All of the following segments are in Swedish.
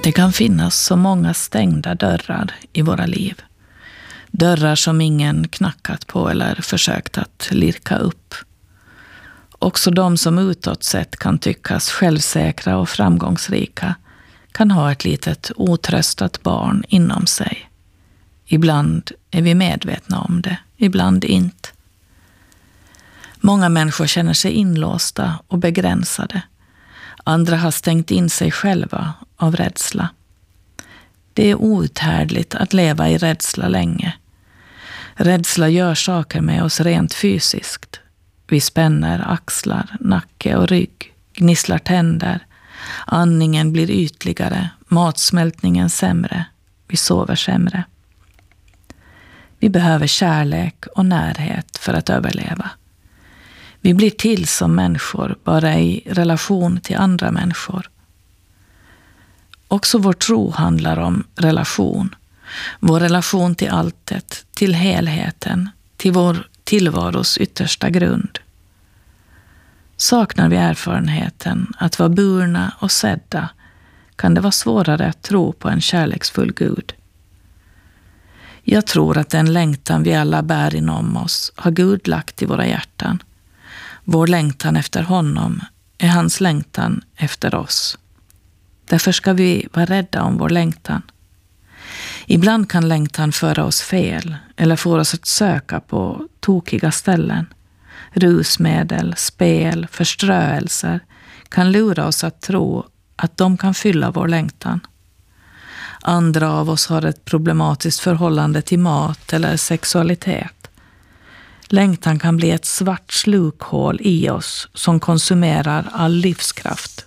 Det kan finnas så många stängda dörrar i våra liv. Dörrar som ingen knackat på eller försökt att lirka upp. Också de som utåt sett kan tyckas självsäkra och framgångsrika kan ha ett litet otröstat barn inom sig. Ibland är vi medvetna om det, ibland inte. Många människor känner sig inlåsta och begränsade. Andra har stängt in sig själva av rädsla. Det är outhärdligt att leva i rädsla länge. Rädsla gör saker med oss rent fysiskt. Vi spänner axlar, nacke och rygg, gnisslar tänder. Andningen blir ytligare, matsmältningen sämre. Vi sover sämre. Vi behöver kärlek och närhet för att överleva. Vi blir till som människor bara i relation till andra människor. Också vår tro handlar om relation. Vår relation till alltet, till helheten, till vår tillvaros yttersta grund. Saknar vi erfarenheten att vara burna och sedda kan det vara svårare att tro på en kärleksfull Gud. Jag tror att den längtan vi alla bär inom oss har Gud lagt i våra hjärtan. Vår längtan efter honom är hans längtan efter oss. Därför ska vi vara rädda om vår längtan. Ibland kan längtan föra oss fel eller få oss att söka på tokiga ställen. Rusmedel, spel, förströelser kan lura oss att tro att de kan fylla vår längtan. Andra av oss har ett problematiskt förhållande till mat eller sexualitet. Längtan kan bli ett svart slukhål i oss som konsumerar all livskraft.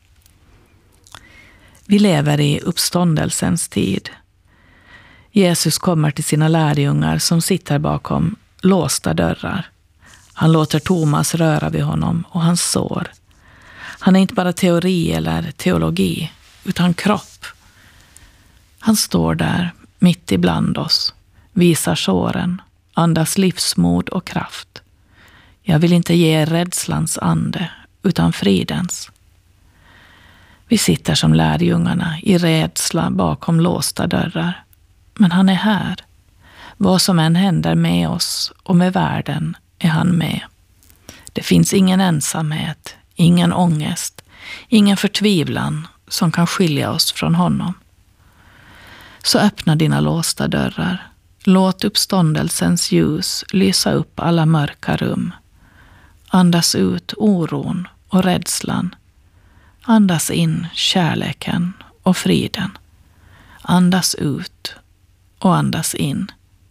Vi lever i uppståndelsens tid. Jesus kommer till sina lärjungar som sitter bakom låsta dörrar. Han låter Thomas röra vid honom och han sår. Han är inte bara teori eller teologi, utan kropp. Han står där mitt ibland oss, visar såren, andas livsmod och kraft. Jag vill inte ge rädslans ande, utan fridens. Vi sitter som lärjungarna i rädsla bakom låsta dörrar. Men han är här. Vad som än händer med oss och med världen är han med. Det finns ingen ensamhet, ingen ångest, ingen förtvivlan som kan skilja oss från honom. Så öppna dina låsta dörrar. Låt uppståndelsens ljus lysa upp alla mörka rum. Andas ut oron och rädslan. Andas in kärleken och friden. Andas ut och andas in.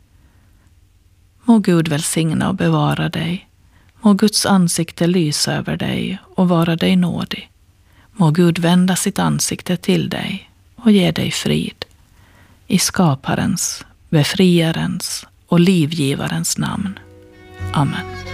Må Gud välsigna och bevara dig. Må Guds ansikte lysa över dig och vara dig nådig. Må Gud vända sitt ansikte till dig och ge dig frid. I skaparens, befriarens och livgivarens namn. Amen.